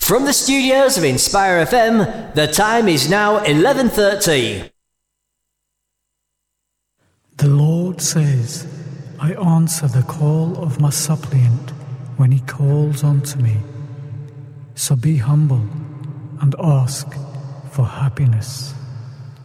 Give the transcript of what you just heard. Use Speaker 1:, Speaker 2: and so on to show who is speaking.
Speaker 1: From the studios of Inspire FM, the time is now 11:30.
Speaker 2: The Lord says, I answer the call of my suppliant when he calls unto me. So be humble and ask for happiness.